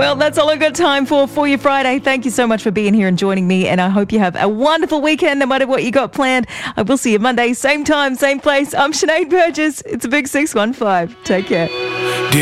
Well, that's all I've got time for your Friday. Thank you so much for being here and joining me, and I hope you have a wonderful weekend no matter what you got planned. I will see you Monday, same time, same place. I'm Sinead Burgess. It's a big 615. Take care.